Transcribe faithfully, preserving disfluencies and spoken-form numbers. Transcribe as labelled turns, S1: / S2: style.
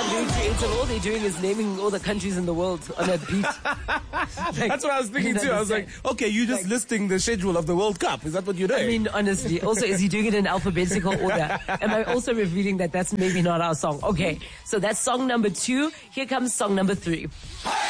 S1: very creative. All they're doing is naming all the countries in the world on a beat. Like,
S2: that's what I was thinking too. I was like, okay, you're just like, listing the schedule of the World Cup. Is that what you're doing?
S1: I mean, honestly. Also, is he doing it in alphabetical order? Am I also revealing that that's maybe not our song? Okay, so that's song number two. Here comes song number three.